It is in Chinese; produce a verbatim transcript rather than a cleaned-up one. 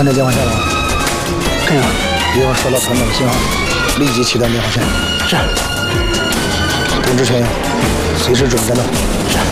看见电话线了吗？ 看见了。 一会儿收到团长的信号，立即切断电话线。 是。 通知全营，随时准备战斗。 是。